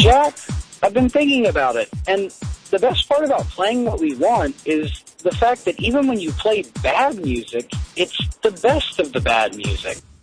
Jack, I've been thinking about it, and the best part about playing what we want is the fact that even when you play bad music, it's the best of the bad music.